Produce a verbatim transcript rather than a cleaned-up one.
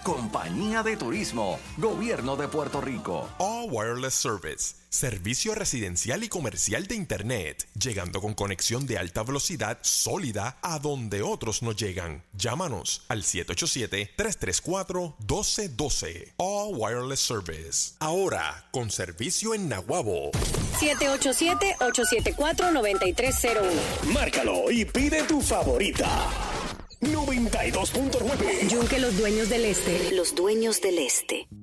Compañía de Turismo, Gobierno de Puerto Rico. All Wireless Service, servicio residencial y comercial de Internet, llegando con conexión de alta velocidad sólida a donde otros no llegan. Llámanos al siete ocho siete, tres tres cuatro, uno dos uno dos. All Wireless Service. Ahora, con servicio en Naguabo. siete ocho siete, ocho siete cuatro, nueve tres cero uno. Márcalo y pide tu favorita. noventa y dos punto nueve. Yunque los dueños del este. Los dueños del este.